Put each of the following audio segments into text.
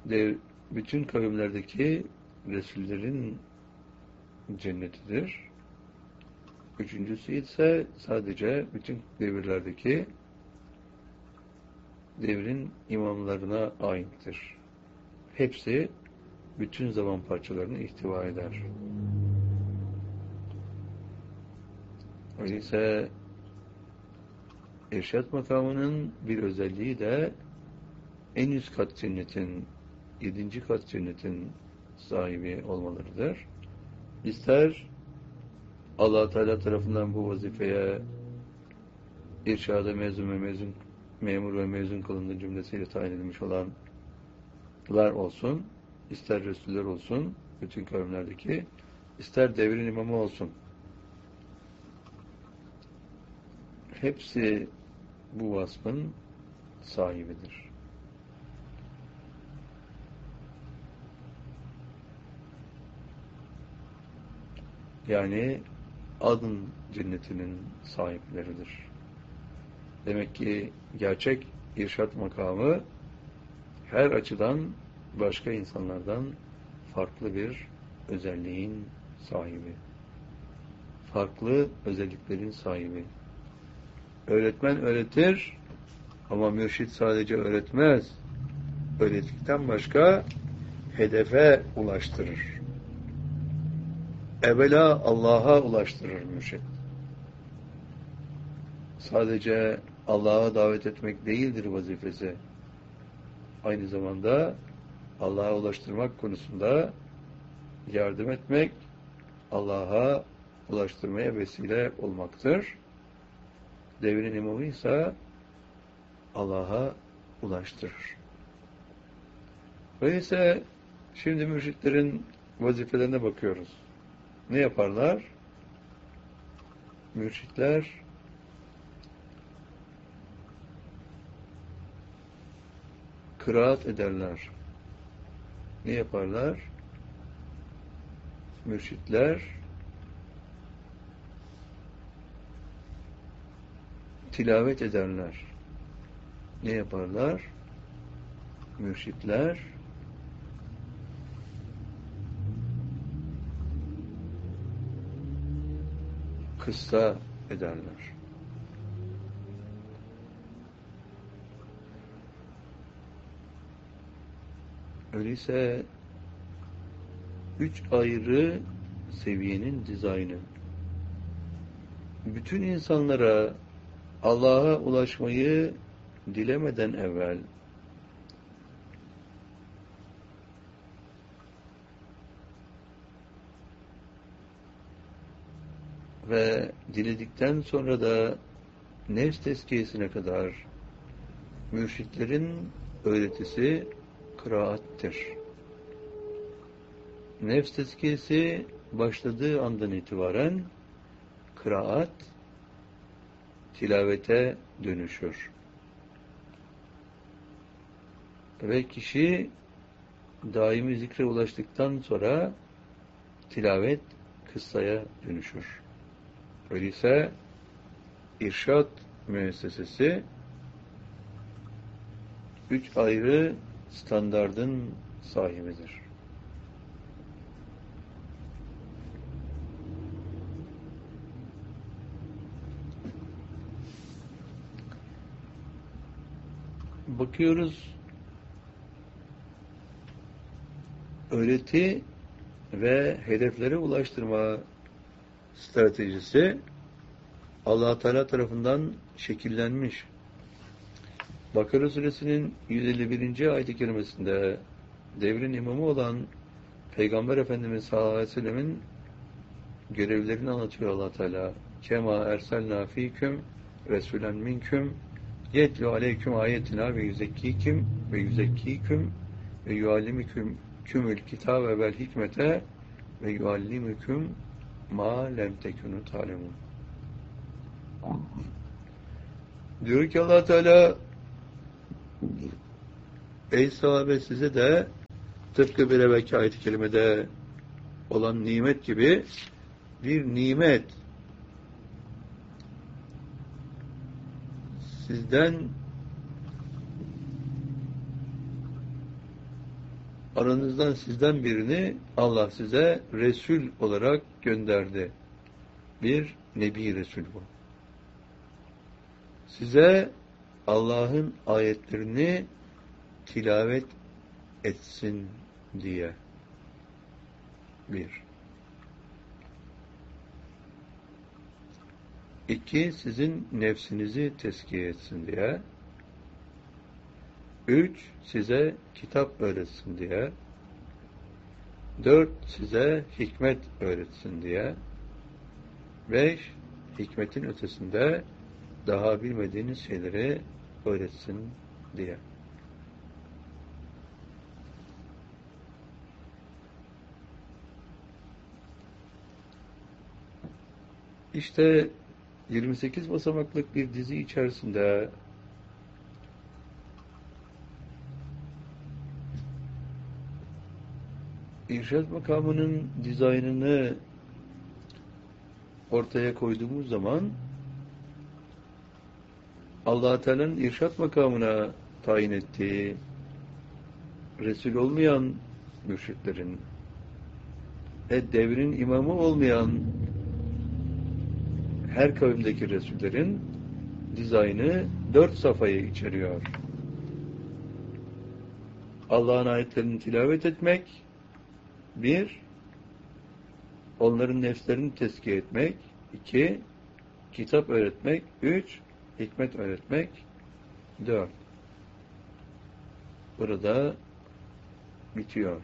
bütün kavimlerdeki Resullerin cennetidir. Üçüncüsü ise sadece bütün devirlerdeki devrin imamlarına aittir. Hepsi bütün zaman parçalarını ihtiva eder. Öyleyse irşad makamının bir özelliği de en üst kat cennetin, 7. kat cennetin sahibi olmalarıdır. İster Allah Teala tarafından bu vazifeye irşada memur ve mezun kılındığı cümlesiyle tayin edilmiş olanlar olsun, ister Resuller olsun, bütün kavimlerdeki, ister devrin imamı olsun. Hepsi bu vasfın sahibidir. Yani adın cennetinin sahipleridir. Demek ki gerçek irşad makamı her açıdan başka insanlardan farklı bir özelliğin sahibi. Farklı özelliklerin sahibi. Öğretmen öğretir ama mürşit sadece öğretmez. Öğrettikten başka hedefe ulaştırır. Evvela Allah'a ulaştırır mürşit. Sadece Allah'a davet etmek değildir vazifesi. Aynı zamanda Allah'a ulaştırmak konusunda yardım etmek, Allah'a ulaştırmaya vesile olmaktır. Devrin imamı ise Allah'a ulaştırır. Öyleyse şimdi mürşitlerin vazifelerine bakıyoruz. Ne yaparlar? Mürşitler kıraat ederler. Ne yaparlar? Mürşitler tilavet ederler. Ne yaparlar? Mürşitler kıssa ederler. Öyleyse 3 ayrı seviyenin dizaynı. Bütün insanlara Allah'a ulaşmayı dilemeden evvel ve diledikten sonra da nefs tezkiyesine kadar mürşitlerin öğretisi kıraattir. Nefs tezkiyesi başladığı andan itibaren kıraat tilavete dönüşür. Ve kişi daimi zikre ulaştıktan sonra tilavet kıssaya dönüşür. Öyleyse irşad müessesesi 3 ayrı standardın sahibidir. Bakıyoruz, öğreti ve hedeflere ulaştırma stratejisi Allah Teala tarafından şekillenmiş. Bakara Suresinin 151. ayet-i kerimesinde devrin imamı olan Peygamber Efendimiz sallallahu aleyhi ve sellemin görevlerini anlatıyor Allah Teala. Kema erselna fiküm resulen minküm yetlu aleyküm ayetina ve yüzekkiküm ve yuallimiküm kümül kitabe vel hikmete ve yuallimiküm ma lem tekunu talemun. Diyor ki Allah Teala, ey sahabe, size de tıpkı bir evvelki ayet-i kerimede olan nimet gibi bir nimet sizden aranızdan sizden birini Allah size Resul olarak gönderdi. Bir Nebi Resul bu. Size Allah'ın ayetlerini tilavet etsin diye. Bir. İki, sizin nefsinizi tezkiye etsin diye. Üç, size kitap öğretsin diye. Dört, size hikmet öğretsin diye. Beş, hikmetin ötesinde daha bilmediğiniz şeyleri öğretsin diye. İşte 28 basamaklık bir dizi içerisinde irşad makamının dizaynını ortaya koyduğumuz zaman Allah-u Teala'nın irşad makamına tayin ettiği Resul olmayan mürşitlerin devrin imamı olmayan her kavimdeki Resullerin dizaynı 4 safhayı içeriyor. Allah'ın ayetlerini tilavet etmek, 1, onların nefslerini tezkiye etmek, 2, kitap öğretmek, 3, hikmet öğretmek, 4. Burada bitiyor.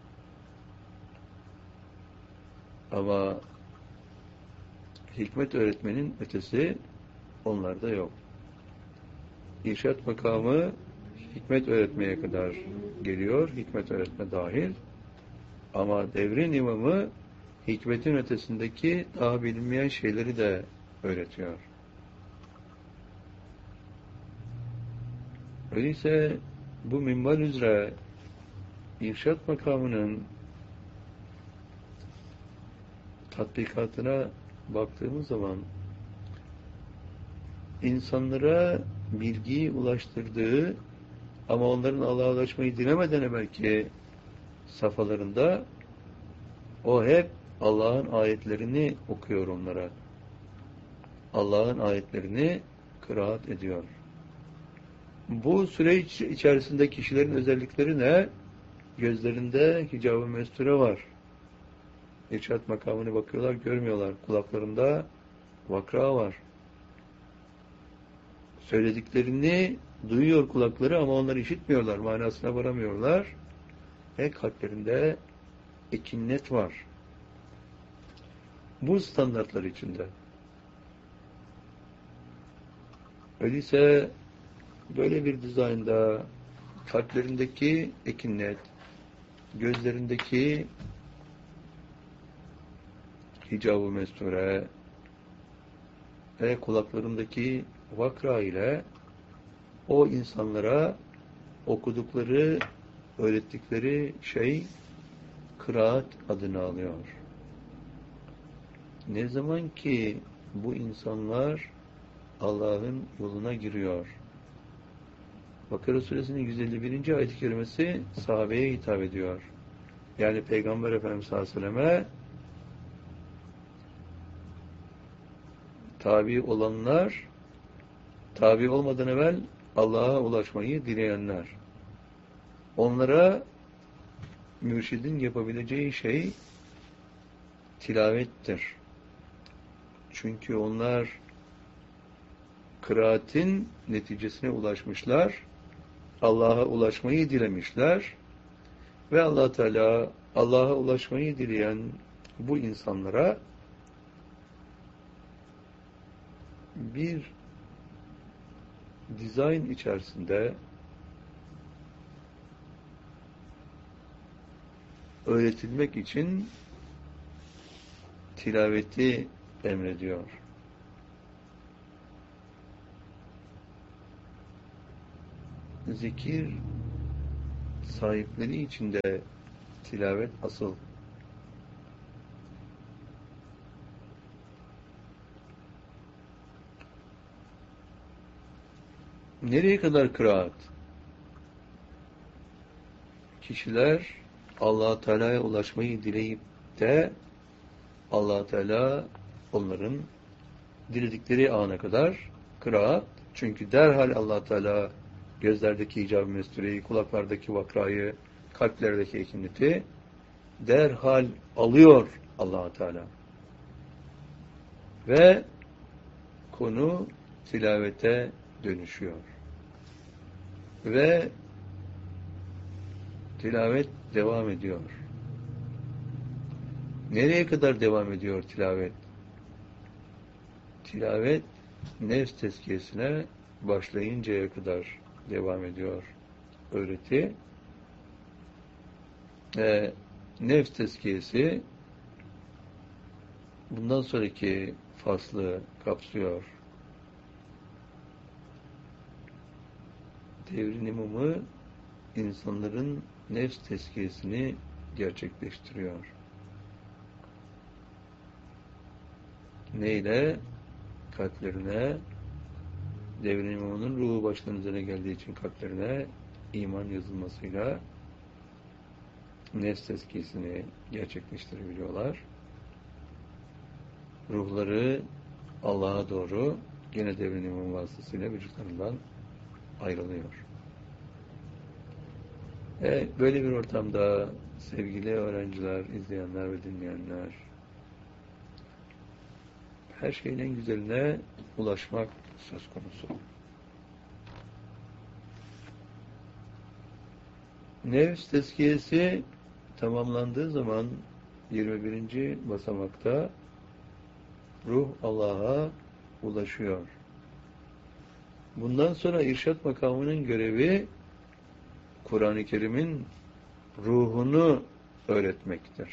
Ama hikmet öğretmenin ötesi onlarda yok. İrşad makamı hikmet öğretmeye kadar geliyor, hikmet öğretme dahil. Ama devrin imamı hikmetin ötesindeki daha bilinmeyen şeyleri de öğretiyor. Öyleyse bu minval üzere irşad makamının tatbikatına baktığımız zaman insanlara bilgiyi ulaştırdığı ama onların Allah'a ulaşmayı dilemeden evvelki safhalarında o hep Allah'ın ayetlerini okuyor onlara. Allah'ın ayetlerini kıraat ediyor. Bu süreç içerisinde kişilerin özellikleri ne? Gözlerinde hicab-ı mesture var. İrşad makamını bakıyorlar, görmüyorlar. Kulaklarında vakra var. Söylediklerini duyuyor kulakları ama onları işitmiyorlar, manasına varamıyorlar. Kalplerinde ekinnet var. Bu standartlar içinde. Öyleyse böyle bir dizaynda kalplerindeki ekinnet, gözlerindeki hicab-ı mesture ve kulaklarındaki vakra ile o insanlara okudukları, öğrettikleri şey kıraat adını alıyor. Ne zaman ki bu insanlar Allah'ın yoluna giriyor. Bakara Suresinin 151. ayet-i kerimesi sahabeye hitap ediyor. Yani Peygamber Efendimiz sallallahu aleyhi ve selleme tabi olanlar, tabi olmadan evvel Allah'a ulaşmayı dileyenler. Onlara mürşidin yapabileceği şey tilavettir. Çünkü onlar kıraatin neticesine ulaşmışlar, Allah'a ulaşmayı dilemişler ve Allah Teala Allah'a ulaşmayı dileyen bu insanlara bir dizayn içerisinde öğretilmek için tilaveti emrediyor. Zikir sahipleri için de tilavet asıl. Nereye kadar kıraat? kişiler Allah-u Teala'ya ulaşmayı dileyip de Allah-u Teala onların diledikleri ana kadar kıraat. Çünkü derhal Allah-u Teala gözlerdeki icab-ı mestureyi, kulaklardaki vakrayı, kalplerdeki ekinliti derhal alıyor Allah-u Teala. Ve konu tilavete dönüşüyor. Ve tilavet devam ediyor. Nereye kadar devam ediyor tilavet? Tilavet nefs tezkiyesine başlayıncaya kadar devam ediyor öğreti. Nefs tezkiyesi bundan sonraki faslı kapsıyor. Devrin imamı insanların nefs tezkiyesini gerçekleştiriyor. Neyle? Kalplerine, devrin imamının ruhu baştan üzerine geldiği için kalplerine iman yazılmasıyla nefs tezkiyesini gerçekleştirebiliyorlar. Ruhları Allah'a doğru gene devrin imamı vasıtasıyla vücutlarından ayrılıyor. Böyle bir ortamda sevgili öğrenciler, izleyenler ve dinleyenler, her şeyin en güzeline ulaşmak söz konusu. Nefs tezkiyesi tamamlandığı zaman 21. basamakta ruh Allah'a ulaşıyor. Bundan sonra irşad makamının görevi Kur'an-ı Kerim'in ruhunu öğretmektir.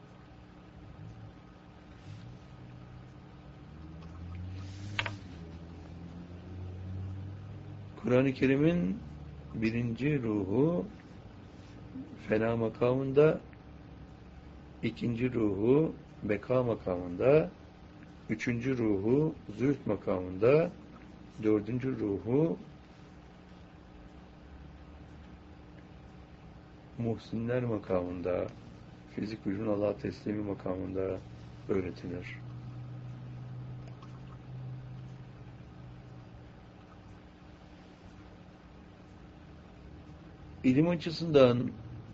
Kur'an-ı Kerim'in birinci ruhu fena makamında, ikinci ruhu beka makamında, üçüncü ruhu zühd makamında, dördüncü ruhu muhsinler makamında, fizik gücün Allah'a teslimi makamında öğretilir. İlim açısından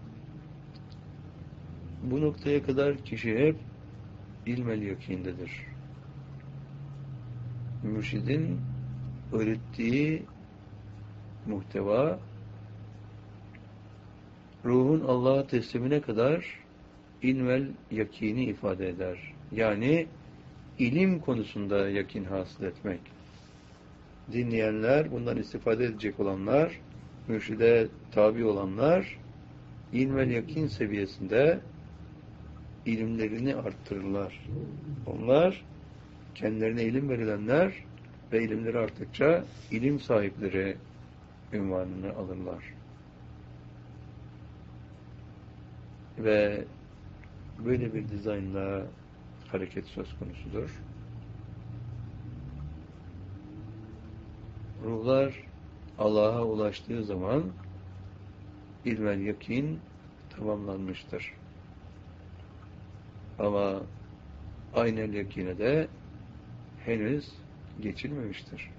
bu noktaya kadar kişi hep ilmel yakindedir. Mürşidin öğrettiği muhteva ruhun Allah'a teslimine kadar ilmel yakini ifade eder. Yani ilim konusunda yakin hasıl etmek. Dinleyenler, bundan istifade edecek olanlar, mürşide tabi olanlar ilmel yakin seviyesinde ilimlerini arttırırlar. Onlar kendilerine ilim verilenler ve ilimleri arttıkça ilim sahipleri ünvanını alırlar. Ve böyle bir dizaynla hareket söz konusudur. Ruhlar Allah'a ulaştığı zaman ilmel yakin tamamlanmıştır. Ama aynel yakine de henüz geçilmemiştir.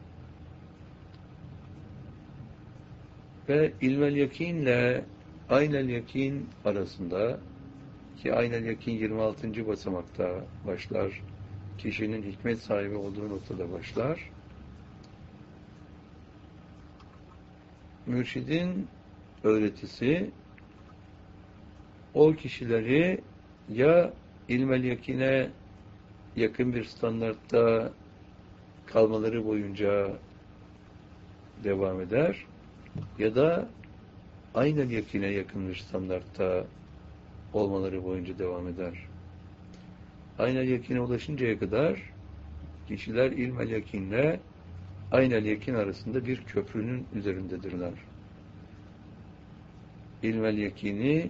Ve ilmel yakinle aynel yakin arasında, ki aynel yakin 26. basamakta başlar, kişinin hikmet sahibi olduğu noktada başlar. Mürşidin öğretisi o kişileri ya ilmel yakine yakın bir standartta kalmaları boyunca devam eder ya da aynel yakine yakın bir standartta olmaları boyunca devam eder. Aynel yakine ulaşıncaya kadar kişiler ilmel yakinle aynel yakin arasında bir köprünün üzerindedirler. İlmel yakini